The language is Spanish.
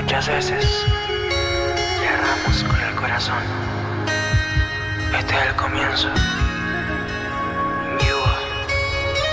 Muchas veces le erramos con el corazón. Este es el comienzo.